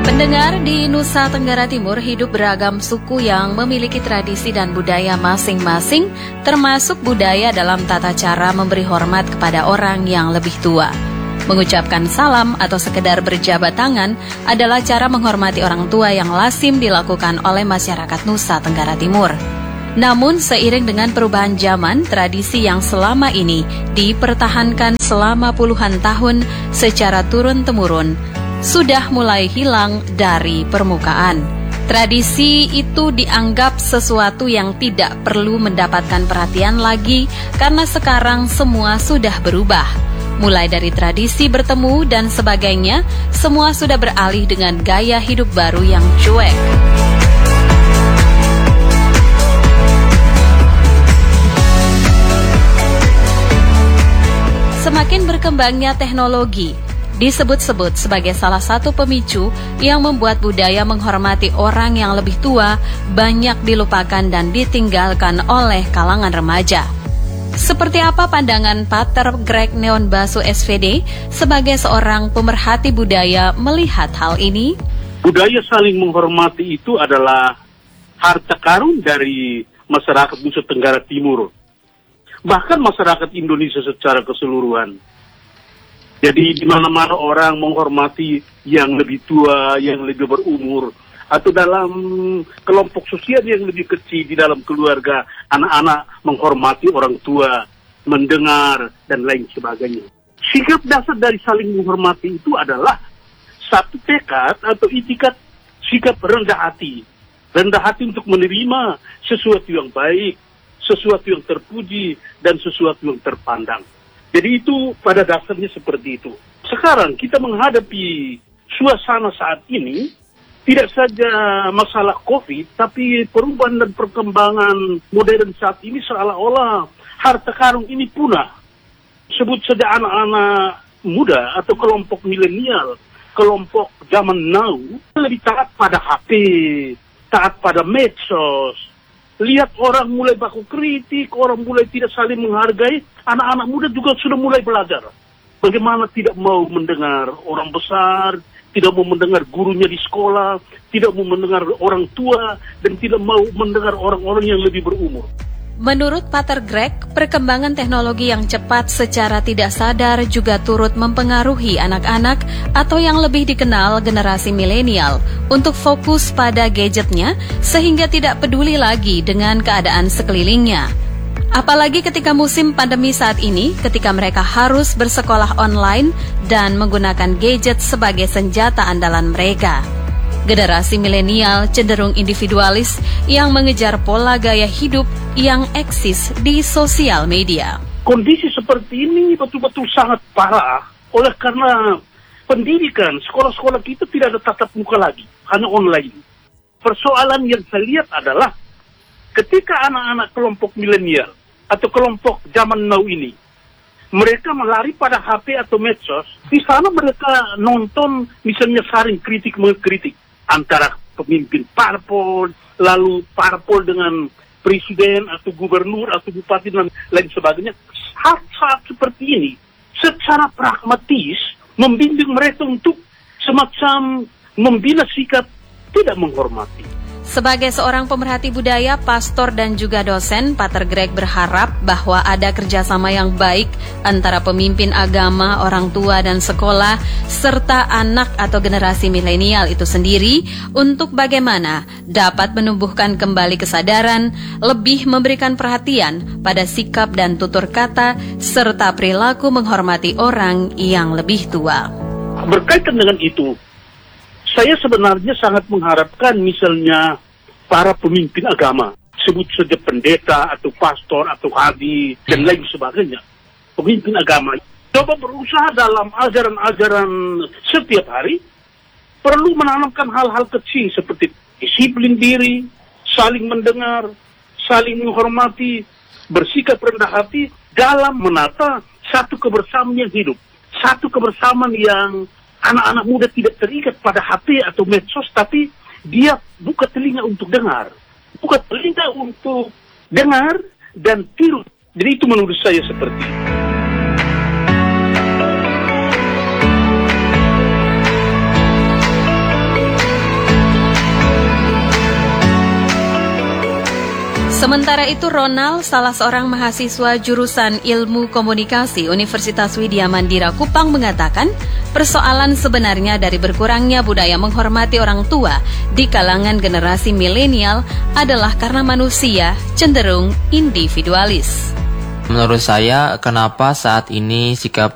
Pendengar, di Nusa Tenggara Timur hidup beragam suku yang memiliki tradisi dan budaya masing-masing, termasuk budaya dalam tata cara memberi hormat kepada orang yang lebih tua. Mengucapkan salam atau sekedar berjabat tangan adalah cara menghormati orang tua yang lazim dilakukan oleh masyarakat Nusa Tenggara Timur. Namun seiring dengan perubahan zaman, tradisi yang selama ini dipertahankan selama puluhan tahun secara turun-temurun sudah mulai hilang dari permukaan. Tradisi itu dianggap sesuatu yang tidak perlu mendapatkan perhatian lagi karena sekarang semua sudah berubah. Mulai dari tradisi bertemu dan sebagainya, semua sudah beralih dengan gaya hidup baru yang cuek. Semakin berkembangnya teknologi disebut-sebut sebagai salah satu pemicu yang membuat budaya menghormati orang yang lebih tua banyak dilupakan dan ditinggalkan oleh kalangan remaja. Seperti apa pandangan Pater Greg Neonbasu SVD sebagai seorang pemerhati budaya melihat hal ini? Budaya saling menghormati itu adalah harta karun dari masyarakat Nusa Tenggara Timur, bahkan masyarakat Indonesia secara keseluruhan. Jadi di mana-mana orang menghormati yang lebih tua, yang lebih berumur, atau dalam kelompok sosial yang lebih kecil di dalam keluarga, anak-anak menghormati orang tua, mendengar, dan lain sebagainya. Sikap dasar dari saling menghormati itu adalah satu tekad atau itikat sikap rendah hati. Rendah hati untuk menerima sesuatu yang baik, sesuatu yang terpuji, dan sesuatu yang terpandang. Jadi itu pada dasarnya seperti itu. Sekarang kita menghadapi suasana saat ini, tidak saja masalah COVID, tapi perubahan dan perkembangan modern saat ini seolah-olah harta karun ini punah. Sebut saja anak-anak muda atau kelompok milenial, kelompok zaman now, lebih taat pada HP, taat pada medsos. Lihat orang mulai baku kritik, orang mulai tidak saling menghargai, anak-anak muda juga sudah mulai belajar. Bagaimana tidak mau mendengar orang besar, tidak mau mendengar gurunya di sekolah, tidak mau mendengar orang tua, dan tidak mau mendengar orang-orang yang lebih berumur. Menurut Pater Greg, perkembangan teknologi yang cepat secara tidak sadar juga turut mempengaruhi anak-anak atau yang lebih dikenal generasi milenial untuk fokus pada gadgetnya sehingga tidak peduli lagi dengan keadaan sekelilingnya. Apalagi ketika musim pandemi saat ini, ketika mereka harus bersekolah online dan menggunakan gadget sebagai senjata andalan mereka. Generasi milenial cenderung individualis yang mengejar pola gaya hidup yang eksis di sosial media. Kondisi seperti ini betul-betul sangat parah oleh karena pendidikan, sekolah-sekolah kita tidak ada tatap muka lagi, hanya online. Persoalan yang saya lihat adalah ketika anak-anak kelompok milenial atau kelompok zaman now ini, mereka melari pada HP atau medsos, di sana mereka nonton misalnya saring kritik-mengkritik antara pemimpin parpol, lalu parpol dengan presiden atau gubernur atau bupati dan lain sebagainya. Hal-hal seperti ini secara pragmatis membimbing mereka untuk semacam membina sikap tidak menghormati. Sebagai seorang pemerhati budaya, pastor dan juga dosen, Pater Greg berharap bahwa ada kerjasama yang baik antara pemimpin agama, orang tua dan sekolah, serta anak atau generasi milenial itu sendiri untuk bagaimana dapat menumbuhkan kembali kesadaran, lebih memberikan perhatian pada sikap dan tutur kata, serta perilaku menghormati orang yang lebih tua. Berkaitan dengan itu, saya sebenarnya sangat mengharapkan misalnya para pemimpin agama, sebut saja pendeta atau pastor atau hadi dan lain sebagainya, pemimpin agama, coba berusaha dalam ajaran-ajaran setiap hari, perlu menanamkan hal-hal kecil seperti disiplin diri, saling mendengar, saling menghormati, bersikap rendah hati dalam menata satu kebersamaan yang hidup, satu kebersamaan yang anak-anak muda tidak terikat pada HP atau medsos, tapi dia buka telinga untuk dengar. Buka telinga untuk dengar dan tiru. Jadi itu menurut saya seperti itu. Sementara itu, Ronald, salah seorang mahasiswa jurusan Ilmu Komunikasi Universitas Widya Mandira Kupang mengatakan, persoalan sebenarnya dari berkurangnya budaya menghormati orang tua di kalangan generasi milenial adalah karena manusia cenderung individualis. Menurut saya, kenapa saat ini sikap